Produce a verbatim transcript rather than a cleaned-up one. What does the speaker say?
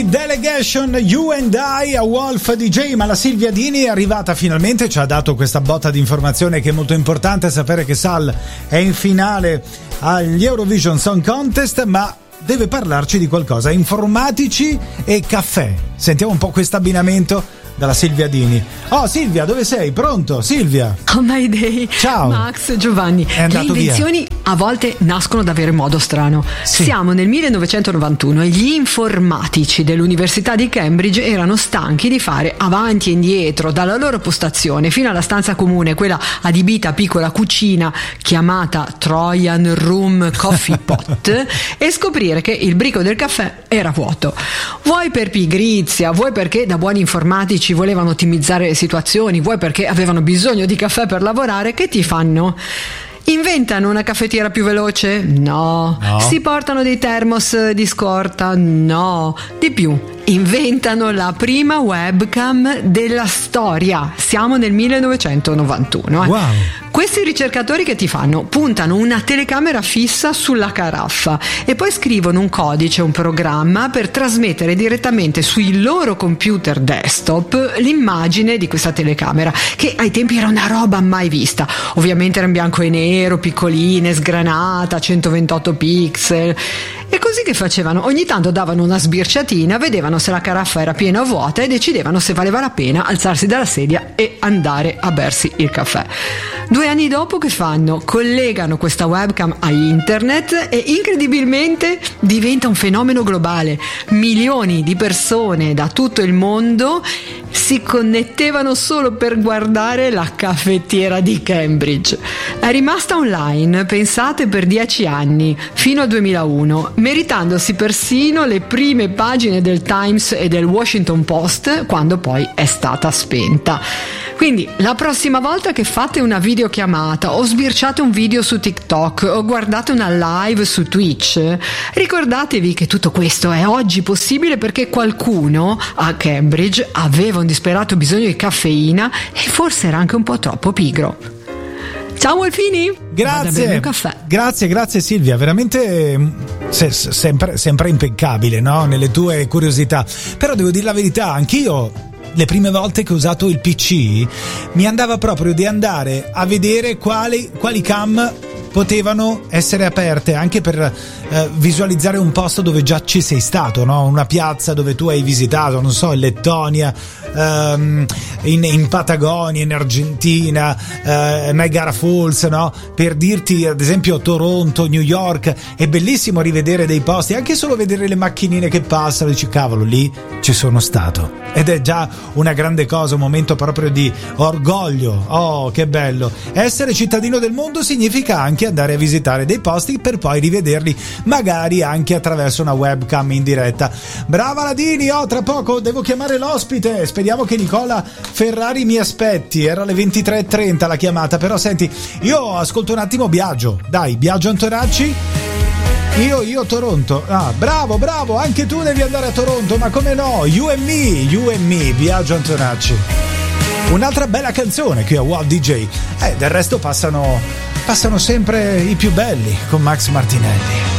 Dini, Delegation, You and I a Wolf D J. Ma la Silvia Dini è arrivata finalmente, ci ha dato questa botta di informazione che è molto importante, sapere che Sal è in finale agli Eurovision Song Contest, ma deve parlarci di qualcosa, informatici e caffè. Sentiamo un po' questo abbinamento dalla Silvia Dini. Oh Silvia, dove sei? Pronto? Silvia. Oh my day. Ciao. Max, Giovanni. È andato Le invenzioni via. a volte nascono davvero in modo strano. Sì. Siamo nel millenovecentonovantuno e gli informatici dell'Università di Cambridge erano stanchi di fare avanti e indietro dalla loro postazione fino alla stanza comune, quella adibita a piccola cucina chiamata Trojan Room Coffee Pot, e scoprire che il brico del caffè era vuoto. Vuoi per pigrizia, vuoi perché da buoni informatici volevano ottimizzare le situazioni, vuoi perché avevano bisogno di caffè per lavorare, che ti fanno? Inventano una caffettiera più veloce? No. No. Si portano dei termos di scorta? No. Di più, inventano la prima webcam della storia. Siamo nel millenovecentonovantuno. Eh. Wow. Questi ricercatori che ti fanno? Puntano una telecamera fissa sulla caraffa e poi scrivono un codice, un programma per trasmettere direttamente sui loro computer desktop l'immagine di questa telecamera, che ai tempi era una roba mai vista. Ovviamente era in bianco e nero, piccoline, sgranata, centoventotto pixel. E così che facevano? Ogni tanto davano una sbirciatina, vedevano se la caraffa era piena o vuota e decidevano se valeva la pena alzarsi dalla sedia e andare a bersi il caffè. Due anni dopo che fanno? Collegano questa webcam a internet e incredibilmente diventa un fenomeno globale. Milioni di persone da tutto il mondo si connettevano solo per guardare la caffettiera di Cambridge. È rimasta online, pensate, per dieci anni, fino al duemilauno, meritandosi persino le prime pagine del Times e del Washington Post, quando poi è stata spenta. Quindi la prossima volta che fate una videochiamata o sbirciate un video su TikTok o guardate una live su Twitch, ricordatevi che tutto questo è oggi possibile perché qualcuno a Cambridge aveva un disperato bisogno di caffeina e forse era anche un po' troppo pigro. Ciao Wolfini! Grazie, un caffè. grazie, grazie Silvia, veramente se, se, sempre, sempre impeccabile, no? Nelle tue curiosità. Però devo dire la verità, anch'io le prime volte che ho usato il P C mi andava proprio di andare a vedere quali, quali cam potevano essere aperte, anche per eh, visualizzare un posto dove già ci sei stato, no? Una piazza dove tu hai visitato, non so, in Lettonia, ehm, in, in Patagonia, in Argentina, eh, Niagara Falls, no? Per dirti, ad esempio, Toronto, New York. È bellissimo rivedere dei posti, anche solo vedere le macchinine che passano, dici cavolo, lì ci sono stato, ed è già una grande cosa, un momento proprio di orgoglio. Oh, che bello! Essere cittadino del mondo significa anche andare a visitare dei posti per poi rivederli magari anche attraverso una webcam in diretta. Brava Ladini! Oh, tra poco devo chiamare l'ospite, speriamo che Nicola Ferrari mi aspetti. Era alle ventitré e trenta la chiamata, però senti, io ascolto un attimo Biagio, dai, Biagio Antonacci. Io, io Toronto. Ah, bravo, bravo, anche tu devi andare a Toronto, ma come no? You and me, you and me, Biagio Antonacci. Un'altra bella canzone qui a Wolf D J. Eh, del resto passano passano sempre i più belli con Max Martinelli.